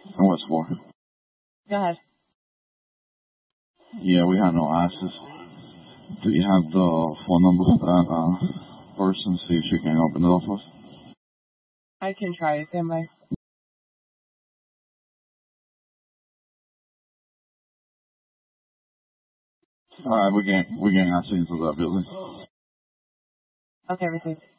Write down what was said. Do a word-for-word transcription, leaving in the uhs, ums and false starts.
And what's for? Go ahead. Yeah, we have no access. Do you have the phone number for that uh, person? See if she can open it up for us. I can try. Stand by. All right, we can we can access into that building. Okay, received.